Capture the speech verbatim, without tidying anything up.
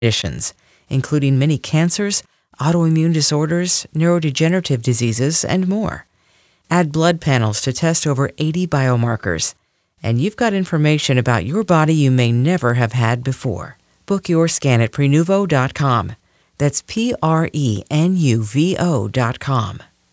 conditions, including many cancers, autoimmune disorders, neurodegenerative diseases, and more. Add blood panels to test over eighty biomarkers, and you've got information about your body you may never have had before. Book your scan at Prenuvo dot com. That's P R E N U V O dot com.